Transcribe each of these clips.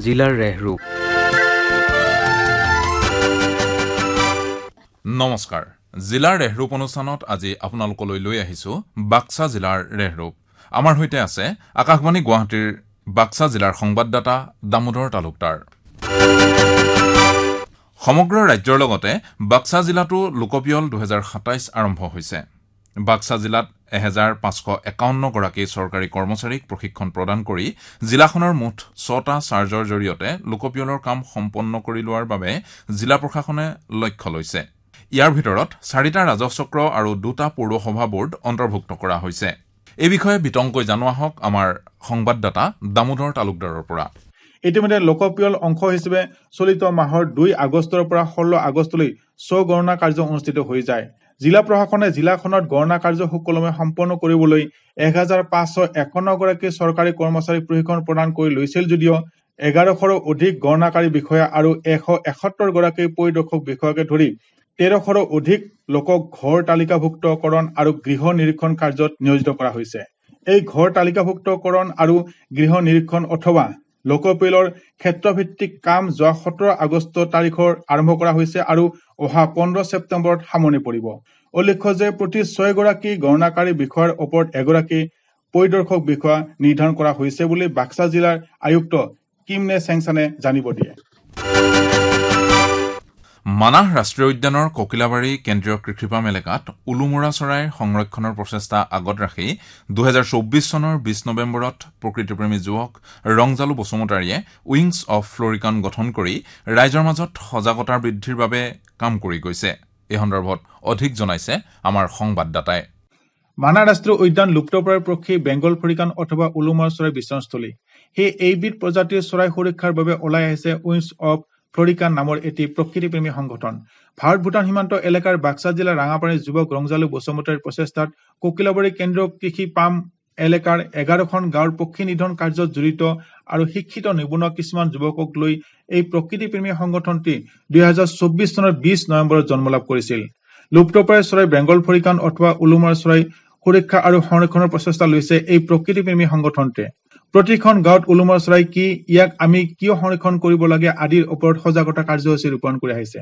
জিলাৰ ৰেহৰূপ। নমস্কাৰ, জিলাৰ ৰেহৰূপ অনুষ্ঠানত আজি আপোনালোকলৈ লৈ আহিছো বাক্সা জিলাৰ ৰেহৰূপ। আমাৰ সৈতে আছে আকাশবাণী গুৱাহাটীৰ বাক্সা জিলাৰ সংবাদদাতা দামোদৰ তালুকদাৰ। সমগ্ৰ ৰাজ্যৰ লগতে বাক্সা জিলাতো লোকপিয়ল 2027 আৰম্ভ হৈছে। বাক্সা জিলাত 1551 গৰাকী চৰকাৰী কৰ্মচাৰীক প্ৰশিক্ষণ প্ৰদান কৰি জিলাখনৰ মুঠ 6টা চাৰ্জৰ জৰিয়তে লোকপিয়লৰ কাম সম্পন্ন কৰি লোৱাৰ বাবে জিলা প্ৰশাসনে লক্ষ্য লৈছে। ইয়াৰ ভিতৰত 4টা ৰাজহ চক্ৰ আৰু 2টা পৌৰসভা বোৰ্ড অন্তৰ্ভুক্ত কৰা হৈছে। এই বিষয়ে বিতংকৈ জনোৱা হওক আমাৰ সংবাদদাতা দামোদৰ তালুকদাৰৰ পৰা। ইতিমধ্যে লোকপিয়ল অংশ হিচাপে চলিত মাহৰ 2 আগষ্টৰ পৰা 16 আগষ্টলৈ গণনা কাৰ্য অনুষ্ঠিত হৈ যায়। জিলা প্ৰশাসনে জিলাখনত গণনা কাৰ্য সুকলমে সম্পন্ন কৰিবলৈ 1551 গৰাকী চৰকাৰী কৰ্মচাৰীক প্ৰশিক্ষণ প্ৰদান কৰি লৈছিল যদিও 1100ৰো অধিক গণনাকাৰী বিষয়া আৰু 171 গৰাকী পৰিদৰ্শক বিষয়াকে ধৰি 1300ৰো অধিক লোকক ঘৰ তালিকাভুক্তকৰণ আৰু গৃহ নিৰীক্ষণ কাৰ্যত নিয়োজিত কৰা হৈছে। এই ঘৰ তালিকাভুক্তকৰণ আৰু গৃহ নিৰীক্ষণ অথবা লোকপিয়লৰ ক্ষেত্ৰভিত্তিক কাম যোৱা 17 আগষ্ট তাৰিখৰ আৰম্ভ কৰা হৈছে আৰু অহা 15 ছেপ্টেম্বৰত সামৰণি পৰিব। উল্লেখ্য যে প্ৰতি 6 গৰাকী গণনাকাৰী বিষয়াৰ ওপৰত এগৰাকী পৰিদৰ্শক বিষয়া নিৰ্ধাৰণ কৰা হৈছে বুলি বাক্সা জিলাৰ আয়ুক্ত কিমনে চেংচানে জানিব দিয়ে। মানাহ ৰাষ্ট্ৰীয় উদ্যানৰ ককিলাবাৰী কেন্দ্ৰীয় কৃষিপাম এলেকাত উলুমৰা চৰাইৰ সংৰক্ষণৰ প্ৰচেষ্টা আগত ৰাখি 2024 চনৰ 20 নৱেম্বৰত প্ৰকৃতিপ্ৰেমী যুৱক ৰংজালু বসুমতাৰীয়ে উইংছ অৱ ফ্লৰিকান গঠন কৰি ৰাইজৰ মাজত সজাগতা বৃদ্ধিৰ বাবে কাম কৰি গৈছে। এই সন্দৰ্ভত অধিক জনাইছে আমাৰ সংবাদদাতাই। মানাহ ৰাষ্ট্ৰীয় উদ্যান লুপ্তপ্ৰায় পক্ষী বেংগল ফ্লৰিকান অথবা উলুমৰা চৰাই বিচৰণস্থলী। সেই এইবিধ প্ৰজাতিৰ চৰাই সুৰক্ষাৰ বাবে ওলাই আহিছে উইংছ অৱ ফ্লৰিকান নামৰ এটি প্ৰকৃতিপ্ৰেমী সংগঠন। ভাৰত ভূটান সীমান্ত এলেকাৰ বাক্সা জিলাৰ ৰাঙাপানীৰ যুৱক ৰংজালু বসুমতাৰীৰ প্ৰচেষ্টাত ককিলাবাৰী কেন্দ্ৰীয় কৃষি পাম এলেকাৰ 11খন গাঁৱৰ পক্ষী নিধন কাৰ্যত জড়িত আৰু শিক্ষিত নিবনুৱা কিছুমান যুৱকক লৈ এই প্ৰকৃতিপ্ৰেমী সংগঠনটি 2024 চনৰ 20 নৱেম্বৰত জন্ম লাভ কৰিছিল। লুপ্তপ্ৰায় চৰাই বেংগল ফ্লৰিকান অথবা উলুমৰা চৰাই সুৰক্ষা আৰু সংৰক্ষণৰ প্ৰচেষ্টা লৈছে এই প্ৰকৃতিপ্ৰেমী সংগঠনটোৱে। প্ৰতিখন গাঁৱত উলুমৰা চৰাই কি, ইয়াক আমি কিয় সংৰক্ষণ কৰিব লাগে আদিৰ ওপৰত সজাগতা কাৰ্যসূচী ৰূপায়ণ কৰি আহিছে।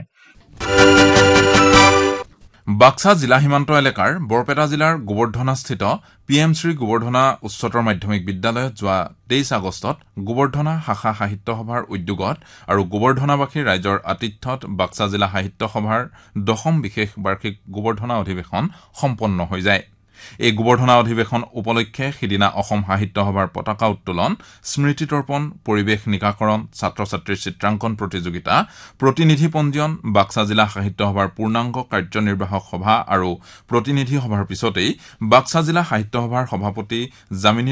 বাক্সা জিলা সীমান্ত এলেকাৰ বৰপেটা জিলাৰ গোবৰ্ধনাস্থিত PM শ্ৰী গোবৰ্ধনা উচ্চতৰ মাধ্যমিক বিদ্যালয়ত যোৱা 23 আগষ্টত গোবৰ্ধনা শাখা সাহিত্য সভাৰ উদ্যোগত আৰু গোবৰ্ধনাবাসী ৰাইজৰ আতিথ্যত বাক্সা জিলা সাহিত্য সভাৰ 10ম বিশেষ বাৰ্ষিক গোবৰ্ধনা অধিৱেশন সম্পন্ন হৈ যায়। এই গোবৰ্ধনা অধিৱেশন উপলক্ষে সিদিনা অসম সাহিত্য সভাৰ পতাকা উত্তোলন, স্মৃতি তৰ্পণ, পৰিৱেশ নিকাকৰণ, ছাত্ৰ ছাত্ৰীৰ চিত্ৰাংকন প্ৰতিযোগিতা, প্ৰতিনিধি পঞ্জীয়ন, বাক্সা জিলা সাহিত্য সভাৰ পূৰ্ণাংগ কাৰ্যনিৰ্বাহক সভা আৰু প্ৰতিনিধি সভাৰ পিছতেই বাক্সা জিলা সাহিত্য সভাৰ সভাপতি জামিনী